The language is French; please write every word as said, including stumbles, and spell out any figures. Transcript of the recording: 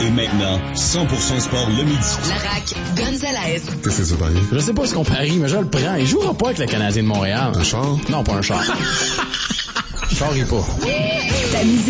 Et maintenant, cent pour cent sport le midi. La R A C Gonzalez. Qu'est-ce que c'est pareil? Je sais pas ce qu'on parie, mais je le prends. Il jouera pas avec le Canadien de Montréal. Un char? Non, pas un char. Char, il pas. Ta musique